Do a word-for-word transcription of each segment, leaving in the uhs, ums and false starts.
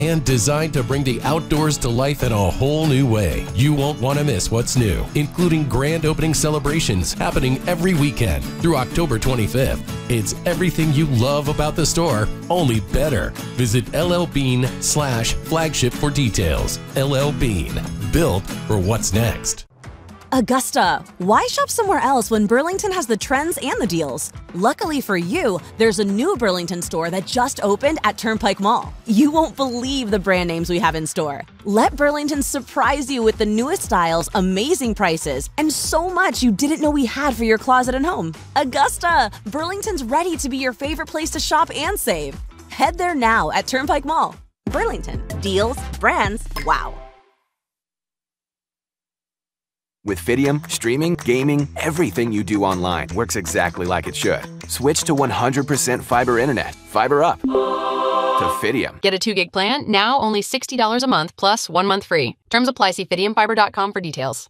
and designed to bring the outdoors to life in a whole new way. You won't want to miss what's new, including grand opening celebrations happening every weekend through October twenty-fifth. It's everything you love about the store, only better. Visit L L Bean slash flagship for details. L L Bean, built for what's next. Augusta, why shop somewhere else when Burlington has the trends and the deals? Luckily for you, there's a new Burlington store that just opened at Turnpike Mall. You won't believe the brand names we have in store. Let Burlington surprise you with the newest styles, amazing prices, and so much you didn't know we had for your closet and home. Augusta, Burlington's ready to be your favorite place to shop and save. Head there now at Turnpike Mall. Burlington, deals, brands, wow. With Fidium, streaming, gaming, everything you do online works exactly like it should. Switch to one hundred percent fiber internet. Fiber up to Fidium. Get a two gig plan, now only sixty dollars a month plus one month free. Terms apply. See Fidium Fiber dot com for details.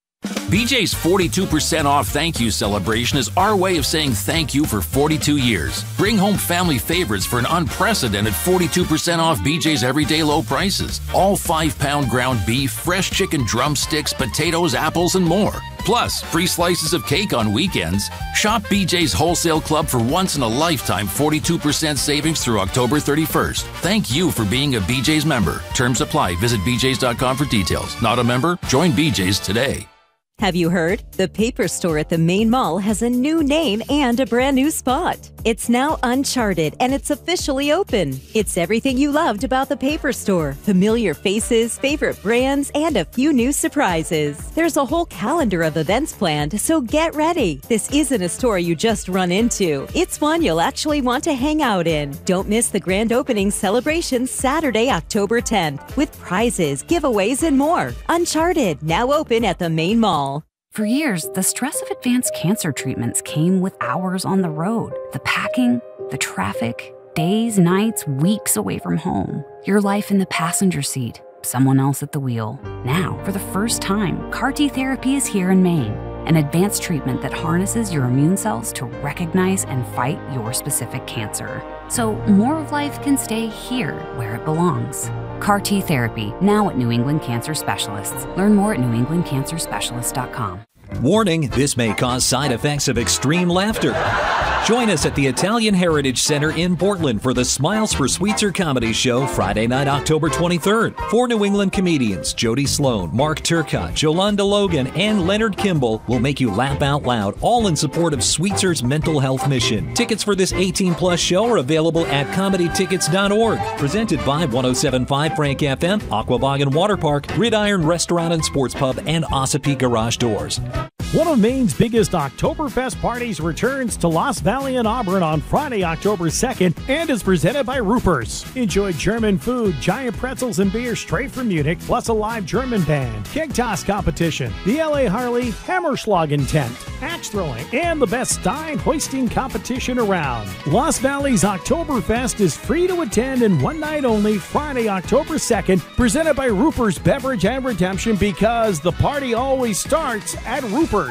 B J's forty-two percent off thank you celebration is our way of saying thank you for forty-two years. Bring home family favorites for an unprecedented forty-two percent off B J's everyday low prices. All five pound ground beef, fresh chicken drumsticks, potatoes, apples, and more. Plus, free slices of cake on weekends. Shop B J's Wholesale Club for once-in-a-lifetime forty-two percent savings through October thirty-first. Thank you for being a B J's member. Terms apply. Visit B J's dot com for details. Not a member? Join B J's today. Have you heard? The Paper Store at the Main Mall has a new name and a brand new spot. It's now Uncharted, and it's officially open. It's everything you loved about the Paper Store. Familiar faces, favorite brands, and a few new surprises. There's a whole calendar of events planned, so get ready. This isn't a store you just run into. It's one you'll actually want to hang out in. Don't miss the grand opening celebration Saturday, October tenth, with prizes, giveaways, and more. Uncharted, now open at the Main Mall. For years, the stress of advanced cancer treatments came with hours on the road. The packing, the traffic, days, nights, weeks away from home. Your life in the passenger seat, someone else at the wheel. Now, for the first time, C A R T therapy is here in Maine. An advanced treatment that harnesses your immune cells to recognize and fight your specific cancer. So more of life can stay here where it belongs. C A R T therapy, now at New England Cancer Specialists. Learn more at new england cancer specialists dot com. Warning, this may cause side effects of extreme laughter. Join us at the Italian Heritage Center in Portland for the Smiles for Sweetser comedy show Friday night, October twenty-third. Four New England comedians, Jody Sloan, Mark Turcott, Yolanda Logan, and Leonard Kimball will make you laugh out loud, all in support of Sweetser's mental health mission. Tickets for this eighteen plus show are available at comedy tickets dot org. Presented by one oh seven point five Frank F M, Aquabog Water Park, Gridiron Restaurant and Sports Pub, and Ossipee Garage Doors. One of Maine's biggest Oktoberfest parties returns to Lost Valley and Auburn on Friday, October second, and is presented by Ruper's. Enjoy German food, giant pretzels, and beer straight from Munich, plus a live German band, keg toss competition, the L A Harley Hammerschlagen tent, axe throwing, and the best Stein hoisting competition around. Lost Valley's Oktoberfest is free to attend and one night only, Friday, October second, presented by Ruper's Beverage and Redemption, because the party always starts at Ruper's.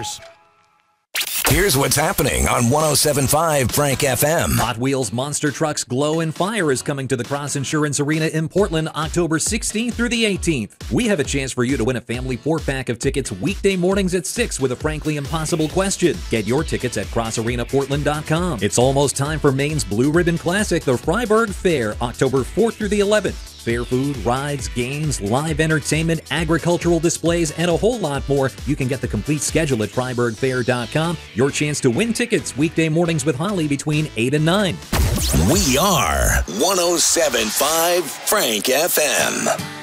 Here's what's happening on one oh seven point five Frank F M. Hot Wheels Monster Trucks Glow and Fire is coming to the Cross Insurance Arena in Portland October sixteenth through the eighteenth. We have a chance for you to win a family four-pack of tickets weekday mornings at six with a frankly impossible question. Get your tickets at cross arena portland dot com. It's almost time for Maine's Blue Ribbon Classic, the Freiburg Fair, October fourth through the eleventh. Fair food, rides, games, live entertainment, agricultural displays, and a whole lot more. You can get the complete schedule at freiburg fair dot com. Your chance to win tickets weekday mornings with Holly between eight and nine. We are one oh seven point five Frank F M.